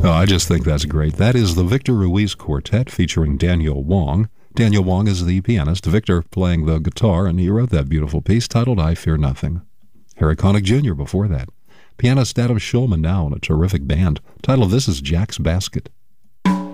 Oh, I just think that's great. That is the Victor Ruiz Quartet featuring Daniel Wong. Daniel Wong is the pianist, Victor playing the guitar, and he wrote that beautiful piece titled I Fear Nothing. Harry Connick Jr. before that. Pianist Adam Shulman now in a terrific band. Title of this is Jack's Basket.